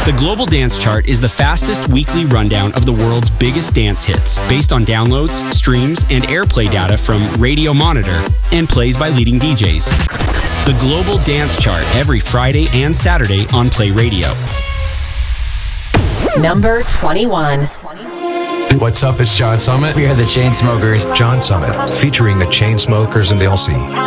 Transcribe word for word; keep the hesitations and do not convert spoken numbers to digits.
The Global Dance Chart is the fastest weekly rundown of the world's biggest dance hits, based on downloads, streams, and airplay data from Radio Monitor and plays by leading D Js. The Global Dance Chart every Friday and Saturday on Play Radio. Number twenty-one. What's up? It's John Summit. We are the Chainsmokers. John Summit, featuring the Chainsmokers and L C.